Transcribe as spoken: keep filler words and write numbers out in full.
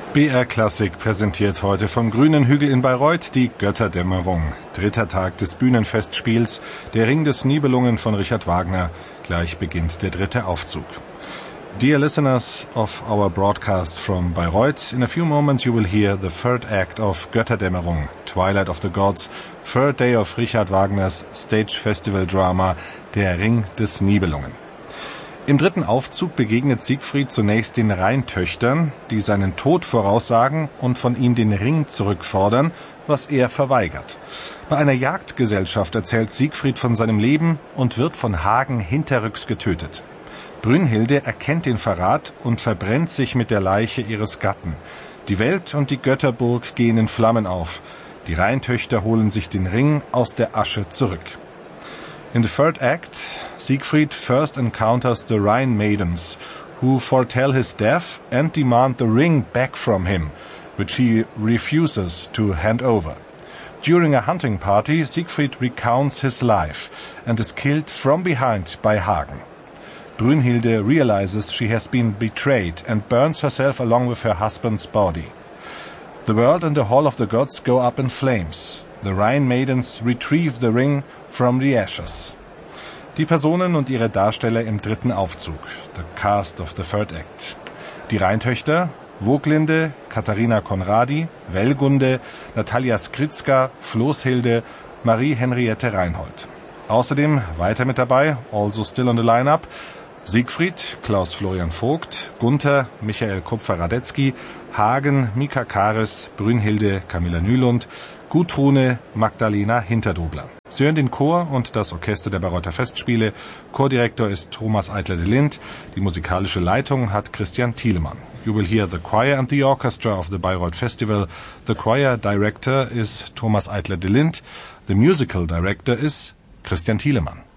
B R Klassik präsentiert heute vom Grünen Hügel in Bayreuth die Götterdämmerung. Dritter Tag des Bühnenfestspiels, der Ring des Nibelungen von Richard Wagner. Gleich beginnt der dritte Aufzug. Dear listeners of our broadcast from Bayreuth, in a few moments you will hear the third act of Götterdämmerung, Twilight of the Gods, third day of Richard Wagners Stage Festival Drama, der Ring des Nibelungen. Im dritten Aufzug begegnet Siegfried zunächst den Rheintöchtern, die seinen Tod voraussagen und von ihm den Ring zurückfordern, was er verweigert. Bei einer Jagdgesellschaft erzählt Siegfried von seinem Leben und wird von Hagen hinterrücks getötet. Brünnhilde erkennt den Verrat und verbrennt sich mit der Leiche ihres Gatten. Die Welt und die Götterburg gehen in Flammen auf. Die Rheintöchter holen sich den Ring aus der Asche zurück. In the third act, Siegfried first encounters the Rhine maidens, who foretell his death and demand the ring back from him, which he refuses to hand over. During a hunting party, Siegfried recounts his life and is killed from behind by Hagen. Brünnhilde realizes she has been betrayed and burns herself along with her husband's body. The world and the hall of the gods go up in flames. The Rhine maidens retrieve the ring from the ashes. Die Personen und ihre Darsteller im dritten Aufzug, the cast of the third act. Die Rheintöchter, Woglinde, Katharina Conradi, Wellgunde, Natalia Skritzka, Floßhilde, Marie-Henriette Reinhold. Außerdem weiter mit dabei, also still on the lineup, Siegfried, Klaus-Florian Vogt, Gunther, Michael Kupfer-Radetzky, Hagen, Mika Kares, Brünnhilde, Camilla Nylund, Gudrune, Magdalena Hinterdobler. Sie hören den Chor und das Orchester der Bayreuther Festspiele. Chordirektor ist Thomas Eitler de Lindt. Die musikalische Leitung hat Christian Thielemann. You will hear the choir and the orchestra of the Bayreuth Festival. The choir director is Thomas Eitler de Lindt. The musical director is Christian Thielemann.